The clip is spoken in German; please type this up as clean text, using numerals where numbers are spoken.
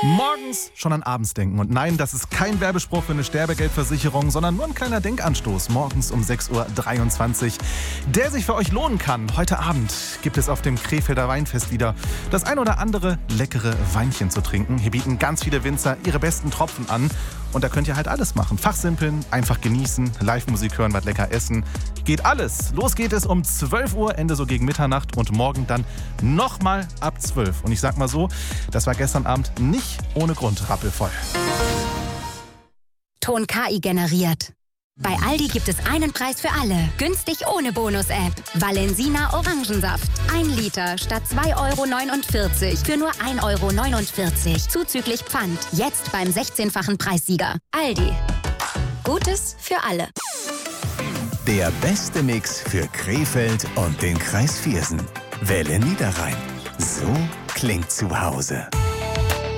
Morgens schon an abends denken. Und nein, das ist kein Werbespruch für eine Sterbegeldversicherung, sondern nur ein kleiner Denkanstoß. Morgens um 6.23 Uhr, der sich für euch lohnen kann. Heute Abend gibt es auf dem Krefelder Weinfest wieder das ein oder andere leckere Weinchen zu trinken. Hier bieten ganz viele Winzer ihre besten Tropfen an. Und da könnt ihr halt alles machen. Fachsimpeln, einfach genießen, Live-Musik hören, was lecker essen. Geht alles. Los geht es um 12 Uhr, Ende so gegen Mitternacht und morgen dann nochmal ab 12. Und ich sag mal so, das war gestern Abend nicht ohne Grund rappelvoll. Ton KI generiert. Bei Aldi gibt es einen Preis für alle. Günstig ohne Bonus-App. Valensina Orangensaft. 1 Liter statt 2,49 € für nur 1,49 € zuzüglich Pfand. Jetzt beim 16-fachen Preissieger. Aldi. Gutes für alle. Der beste Mix für Krefeld und den Kreis Viersen. Welle Niederrhein. So klingt zu Hause.